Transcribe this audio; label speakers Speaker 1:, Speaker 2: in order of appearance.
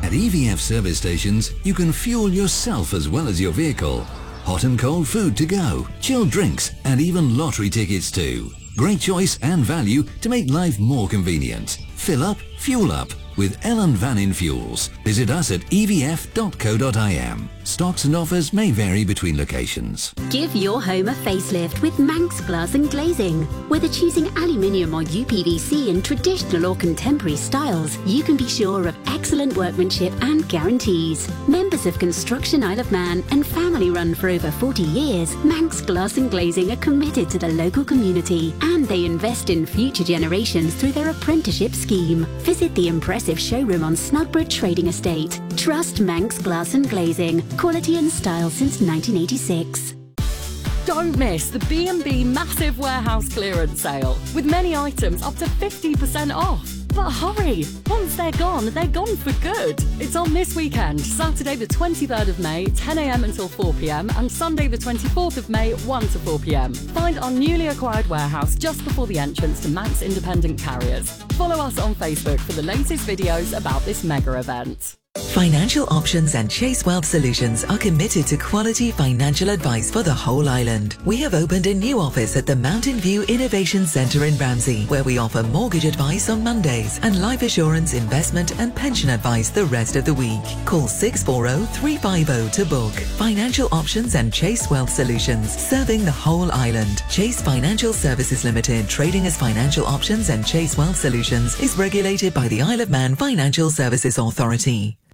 Speaker 1: At EVF service stations, you can fuel yourself as well as your vehicle. Hot and cold food to go, chilled drinks, and even lottery tickets too. Great choice and value to make life more convenient. Fill up, fuel up with Ellen Vannin Fuels. Visit us at evf.co.im. Stocks and offers may vary between locations.
Speaker 2: Give your home a facelift with Manx Glass and Glazing. Whether choosing aluminium or UPVC in traditional or contemporary styles, you can be sure of excellent workmanship and guarantees. Members of Construction Isle of Man and family run for over 40 years, Manx Glass and Glazing are committed to the local community and they invest in future generations through their apprenticeship scheme. Visit the impressive showroom on Snugborough Trading Estate. Trust Manx Glass and Glazing. Quality and style since 1986.
Speaker 3: Don't miss the B&B Massive Warehouse Clearance Sale, with many items up to 50% off. But hurry, once they're gone for good. It's on this weekend, Saturday the 23rd of May, 10 a.m. until 4 p.m, and Sunday the 24th of May, 1 to 4 p.m. Find our newly acquired warehouse just before the entrance to Manx Independent Carriers. Follow us on Facebook for the latest videos about this mega event.
Speaker 4: Financial Options and Chase Wealth Solutions are committed to quality financial advice for the whole island. We have opened a new office at the Mountain View Innovation Centre in Ramsey, where we offer mortgage advice on Mondays and life assurance, investment and pension advice the rest of the week. Call 640-350 to book. Financial Options and Chase Wealth Solutions, serving the whole island. Chase Financial Services Limited, trading as Financial Options and Chase Wealth Solutions, is regulated by the Isle of Man Financial Services Authority.